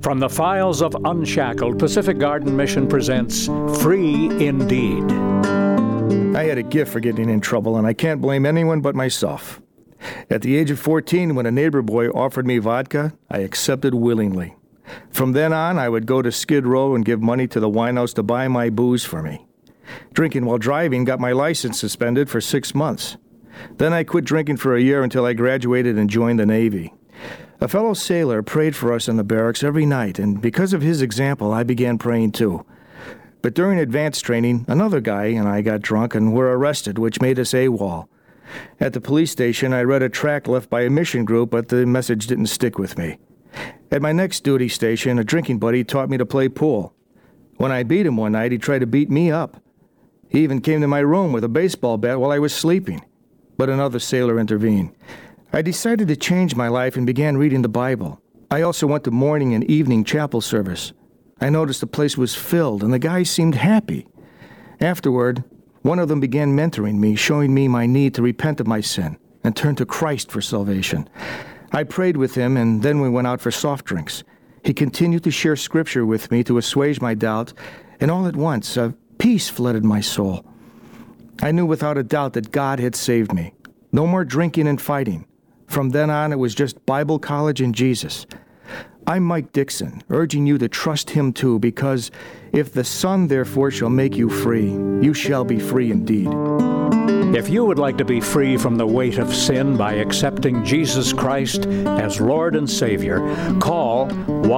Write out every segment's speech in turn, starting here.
From the files of Unshackled, Pacific Garden Mission presents Free Indeed. I had a gift for getting in trouble, and I can't blame anyone but myself. At the age of 14, when a neighbor boy offered me vodka, I accepted willingly. From then on, I would go to Skid Row and give money to the winehouse to buy my booze for me. Drinking while driving got my license suspended for 6 months. Then I quit drinking for a year until I graduated and joined the Navy. A fellow sailor prayed for us in the barracks every night, and because of his example, I began praying too. But during advanced training, another guy and I got drunk and were arrested, which made us AWOL. At the police station, I read a tract left by a mission group, but the message didn't stick with me. At my next duty station, a drinking buddy taught me to play pool. When I beat him one night, he tried to beat me up. He even came to my room with a baseball bat while I was sleeping. But another sailor intervened. I decided to change my life and began reading the Bible. I also went to morning and evening chapel service. I noticed the place was filled, and the guys seemed happy. Afterward, one of them began mentoring me, showing me my need to repent of my sin and turn to Christ for salvation. I prayed with him, and then we went out for soft drinks. He continued to share scripture with me to assuage my doubt, and all at once, a peace flooded my soul. I knew without a doubt that God had saved me. No more drinking and fighting. From then on, it was just Bible college and Jesus. I'm Mike Dixon, urging you to trust him too, because if the Son therefore shall make you free, you shall be free indeed. If you would like to be free from the weight of sin by accepting Jesus Christ as Lord and Savior, call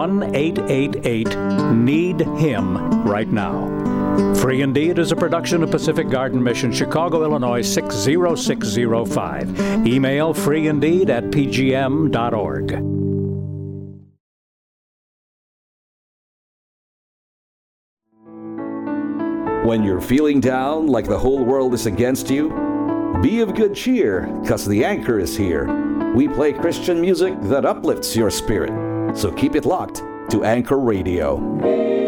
1-888-NEED-HIM right now. Free Indeed is a production of Pacific Garden Mission, Chicago, Illinois 60605. Email freeindeed@pgm.org. When you're feeling down like the whole world is against you, be of good cheer, because the Anchor is here. We play Christian music that uplifts your spirit. So keep it locked to Anchor Radio.